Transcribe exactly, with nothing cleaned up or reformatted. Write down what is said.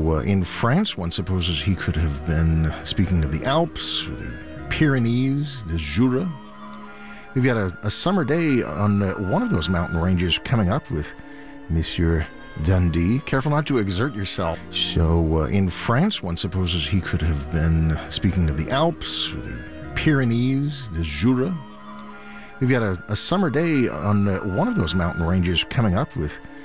uh, in France, one supposes he could have been speaking of the Alps, or the Pyrenees, the Jura. We've got a, a summer day on uh, one of those mountain ranges coming up with Monsieur Dundee. Careful not to exert yourself. So uh, in France, one supposes he could have been speaking of the Alps, or the Pyrenees, the Jura. We've got a, a summer day on uh, one of those mountain ranges coming up with